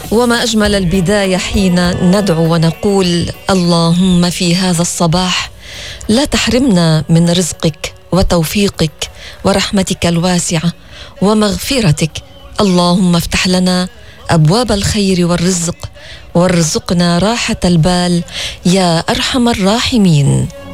وما أجمل البداية حين ندعو ونقول: اللهم في هذا الصباح لا تحرمنا من رزقك وتوفيقك ورحمتك الواسعة ومغفرتك. اللهم افتح لنا أبواب الخير والرزق وارزقنا راحة البال يا أرحم الراحمين.